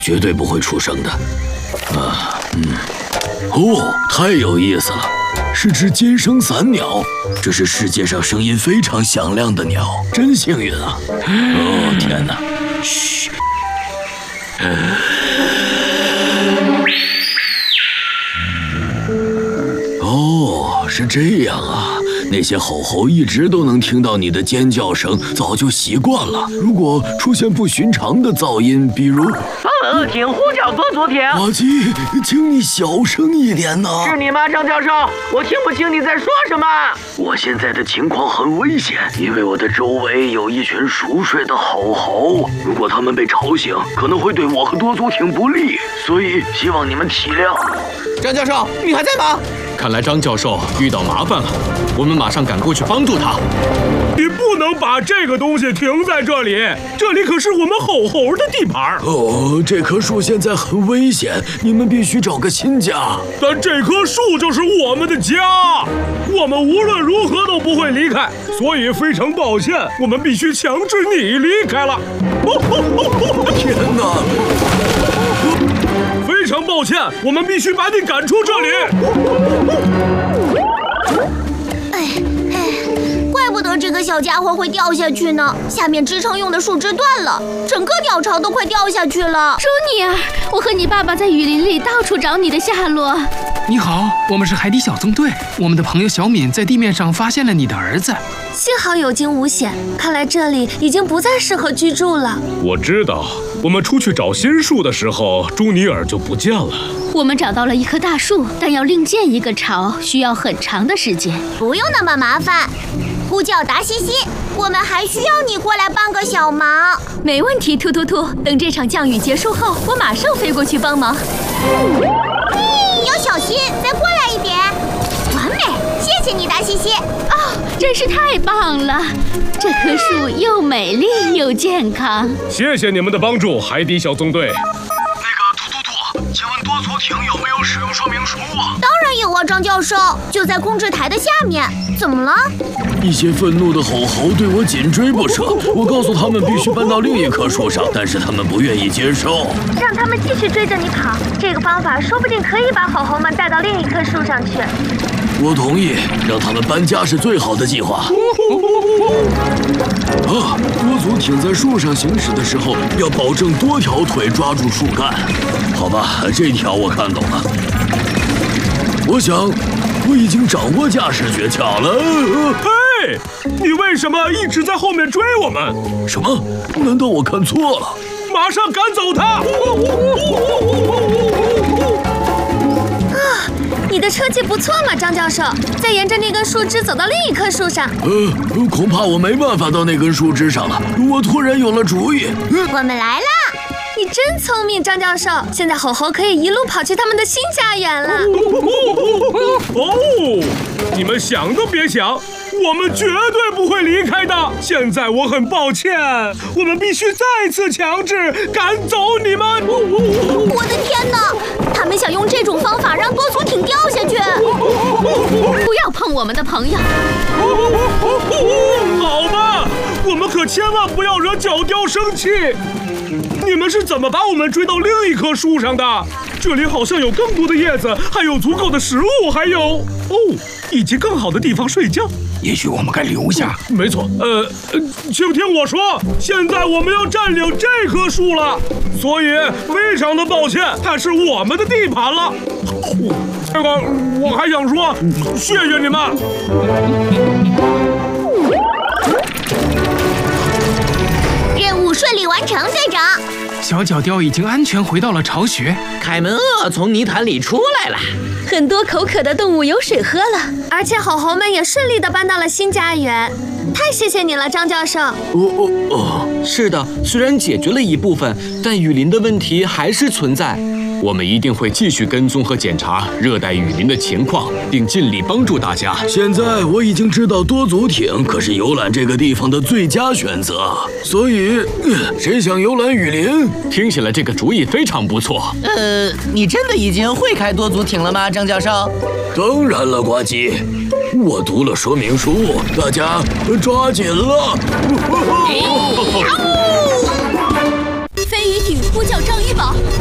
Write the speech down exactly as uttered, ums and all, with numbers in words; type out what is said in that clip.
绝对不会出声的。啊，嗯，哦，太有意思了，是只尖声散鸟，这是世界上声音非常响亮的鸟，真幸运啊！哦，天哪！嘘。哦，是这样啊。那些吼猴一直都能听到你的尖叫声，早就习惯了。如果出现不寻常的噪音，比如…… 呃，请呼叫多足艇。 阿基，请你小声一点呢。 是你吗，张教授？我听不清你在说什么。 我现在的情况很危险，因为我的周围有一群熟睡的吼猴，如果他们被吵醒，可能会对我和多足艇不利，所以希望你们体谅。 张教授，你还在吗？ 看来张教授遇到麻烦了，我们马上赶过去帮助他。 你不能把这个东西停在这里，这里可是我们吼猴的地盘。 哦，这棵树现在很危险，你们必须找个新家。 但这棵树就是我们的家，我们无论如何都不会离开，所以非常抱歉，我们必须强制你离开了。 天哪！ 非常抱歉，我们必须把你赶出这里。 哎哎，怪不得这个小家伙会掉下去呢。下面支撑用的树枝断了，整个鸟巢都快掉下去了。 朱尼尔，我和你爸爸在雨林里到处找你的下落。 你好，我们是海底小纵队。我们的朋友小敏在地面上发现了你的儿子。 幸好有惊无险，看来这里已经不再适合居住了。 我知道，我们出去找新树的时候，朱尼尔就不见了。 我们找到了一棵大树，但要另建一个巢需要很长的时间。 不用那么麻烦，呼叫达西西，我们还需要你过来帮个小忙。 没问题，突突突。等这场降雨结束后，我马上飞过去帮忙。 嗯，要小心，再过来一点。完美，谢谢你，达西西。 哦，真是太棒了！这棵树又美丽又健康。 谢谢你们的帮助，海底小纵队。 那个突突突，请问多足艇有没有使用说明书啊？ 当然有啊，张教授，就在控制台的下面。怎么了？ 一些愤怒的吼猴对我紧追不舍，我告诉他们必须搬到另一棵树上，但是他们不愿意接受。 让他们继续追着你跑，这个方法说不定可以把吼猴们带到另一棵树上去。 我同意，让他们搬家是最好的计划。啊，多足艇在树上行驶的时候，要保证多条腿抓住树干。好吧，这条我看懂了。我想，我已经掌握驾驶诀窍了。 嘿，你为什么一直在后面追我们？ 什么？难道我看错了？ 马上赶走他！ 你的车技不错嘛，张教授。再沿着那根树枝走到另一棵树上。 呃，恐怕我没办法到那根树枝上了。我突然有了主意。 我们来啦！你真聪明，张教授。现在吼猴可以一路跑去他们的新家园了。 哦，你们想都别想，我们绝对不会离开的。现在我很抱歉，我们必须再次强制赶走你们。 我的天哪！他们想用这种方法让多足艇掉下去。 不要碰我们的朋友。 好吧，我们可千万不要惹角雕生气。你们是怎么把我们追到另一棵树上的？这里好像有更多的叶子，还有足够的食物，还有哦，以及更好的地方睡觉。 也许我们该留下。 没错，呃，请听我说，现在我们要占领这棵树了，所以非常的抱歉，它是我们的地盘了。这个我还想说，谢谢你们。 任务顺利完成，队长。 小角雕已经安全回到了巢穴。 凯门鳄从泥潭里出来了， 很多口渴的动物有水喝了， 而且吼猴们也顺利地搬到了新家园。太谢谢你了，张教授。 哦哦哦， 是的，虽然解决了一部分，但雨林的问题还是存在。我们一定会继续跟踪和检查热带雨林的情况，并尽力帮助大家。 现在我已经知道多足艇可是游览这个地方的最佳选择，所以，呃、谁想游览雨林？ 听起来这个主意非常不错。 呃，你真的已经会开多足艇了吗，张教授？ 当然了，呱唧，我读了说明书，大家抓紧了。 飞雷雨体呼叫张玉宝。